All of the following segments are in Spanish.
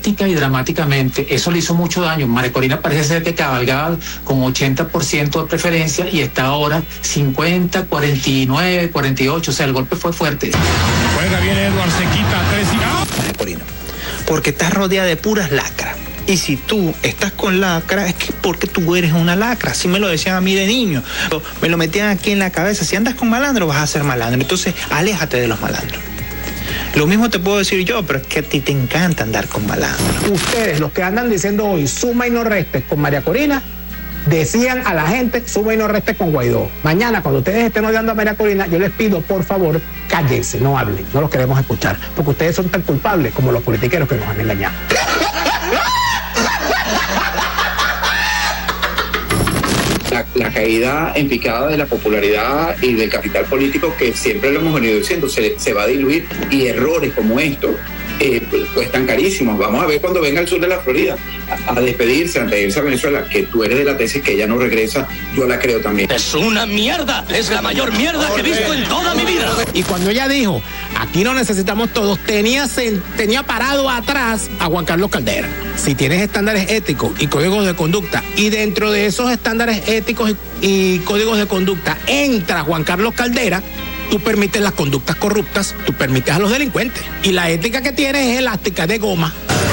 drástica y dramáticamente. Eso le hizo mucho daño. María Corina parece ser que cabalgaba con 80% de preferencia y está ahora 50, 49, 48. O sea, el golpe fue fuerte. Juega bien Edward, se quita 3 y... ¡Ah! María Corina, porque estás rodeada de puras lacras. Y si tú estás con lacra, es que porque tú eres una lacra. Así me lo decían a mí de niño. Me lo metían aquí en la cabeza. Si andas con malandro, vas a ser malandro. Entonces, aléjate de los malandros. Lo mismo te puedo decir yo, pero es que a ti te encanta andar con malandros. Ustedes, los que andan diciendo hoy, suma y no reste con María Corina, decían a la gente, suma y no reste con Guaidó. Mañana, cuando ustedes estén odiando a María Corina, yo les pido, por favor, cállense, no hablen. No los queremos escuchar. Porque ustedes son tan culpables como los politiqueros que nos han engañado. La caída en picada de la popularidad y del capital político, que siempre lo hemos venido diciendo, se va a diluir, y errores como estos cuestan carísimos. Vamos a ver cuando venga al sur de la Florida a despedirse, antes de irse a Venezuela, que tú eres de la tesis que ella no regresa, yo la creo también. Es una mierda, es la mayor mierda que he visto en toda mi vida. Y cuando ella dijo, aquí no necesitamos todos, tenía parado atrás a Juan Carlos Caldera. Si tienes estándares éticos y códigos de conducta, y dentro de esos estándares éticos y códigos de conducta entra Juan Carlos Caldera, tú permites las conductas corruptas, tú permites a los delincuentes. Y la ética que tienes es elástica, de goma.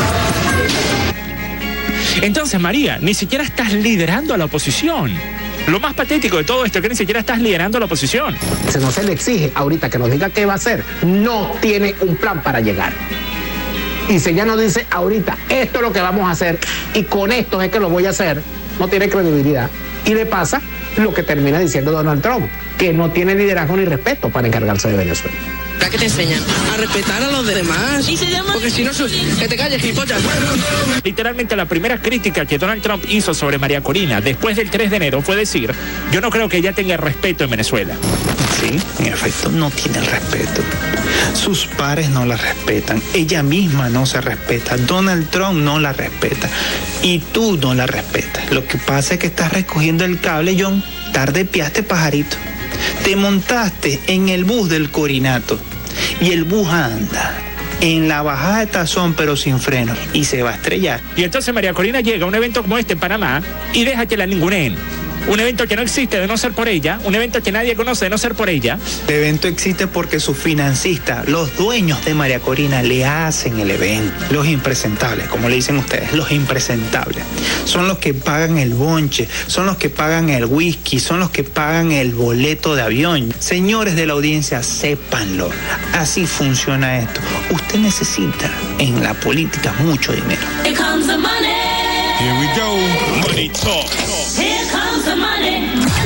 Entonces, María, ni siquiera estás liderando a la oposición. Lo más patético de todo esto es que ni siquiera estás liderando a la oposición. Si no se le exige ahorita que nos diga qué va a hacer, no tiene un plan para llegar. Y si ella nos dice ahorita, esto es lo que vamos a hacer, y con esto es que lo voy a hacer, no tiene credibilidad. Y le pasa lo que termina diciendo Donald Trump, que no tiene liderazgo ni respeto para encargarse de Venezuela. ¿Qué te enseñan? A respetar a los demás. Porque si no, que te calles, gilipollas. Literalmente la primera crítica que Donald Trump hizo sobre María Corina después del 3 de enero fue decir, yo no creo que ella tenga respeto en Venezuela. Sí, en efecto, no tiene el respeto. Sus pares no la respetan. Ella misma no se respeta. Donald Trump no la respeta. Y tú no la respetas. Lo que pasa es que estás recogiendo el cable, John. Tarde piaste, pajarito. Te montaste en el bus del Corinato. Y el bus anda en la bajada de Tazón, pero sin frenos. Y se va a estrellar. Y entonces María Corina llega a un evento como este en Panamá y deja que la ninguneen. Un evento que no existe de no ser por ella, un evento que nadie conoce de no ser por ella. El evento existe porque sus financistas, los dueños de María Corina, le hacen el evento. Los impresentables, como le dicen ustedes, los impresentables. Son los que pagan el bonche, son los que pagan el whisky, son los que pagan el boleto de avión. Señores de la audiencia, sépanlo. Así funciona esto. Usted necesita en la política mucho dinero. Here comes the money. Here we go. Money talk. Here comes the money.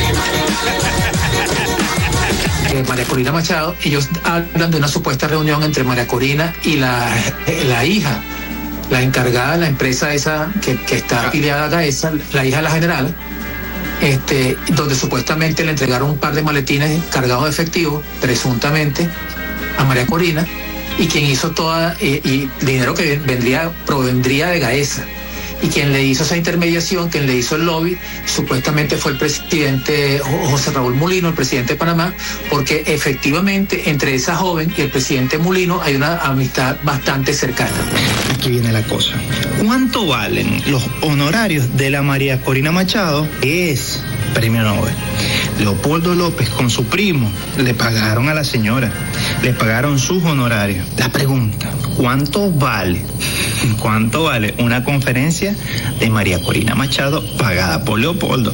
María Corina Machado, ellos hablan de una supuesta reunión entre María Corina y la hija, la encargada de la empresa esa que está afiliada a esa, la hija de la general, donde supuestamente le entregaron un par de maletines cargados de efectivo, presuntamente, a María Corina, y quien hizo y dinero que provendría de Gaesa. Y quien le hizo esa intermediación, quien le hizo el lobby, supuestamente fue el presidente José Raúl Mulino, el presidente de Panamá, porque efectivamente entre esa joven y el presidente Mulino hay una amistad bastante cercana. Aquí viene la cosa. ¿Cuánto valen los honorarios de la María Corina Machado, que es premio Nobel? Leopoldo López con su primo le pagaron a la señora, le pagaron sus honorarios. La pregunta, ¿cuánto vale una conferencia de María Corina Machado pagada por Leopoldo?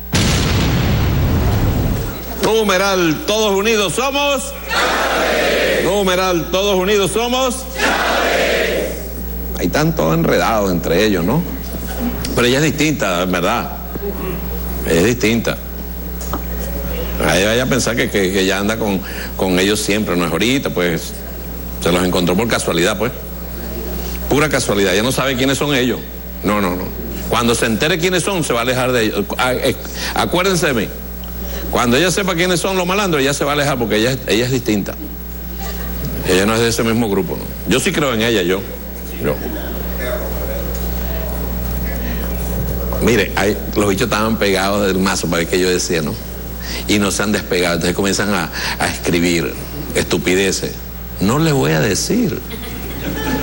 Numeral, todos unidos somos. ¡Chávez! Numeral, todos unidos somos. ¡Chávez! Ahí están todos enredados entre ellos, ¿no? Pero ella es distinta, ¿verdad? Es distinta. Ahí vaya a pensar que ella anda con ellos siempre, no es ahorita, pues se los encontró por casualidad, pues. Pura casualidad, ella no sabe quiénes son ellos. No. Cuando se entere quiénes son, se va a alejar de ellos. Acuérdense de mí. Cuando ella sepa quiénes son los malandros, ella se va a alejar porque ella es distinta. Ella no es de ese mismo grupo, ¿no? Yo sí creo en ella, yo. Mire, los bichos estaban pegados del mazo para ver qué yo decía, ¿no? Y no se han despegado, entonces comienzan a escribir estupideces. No les voy a decir.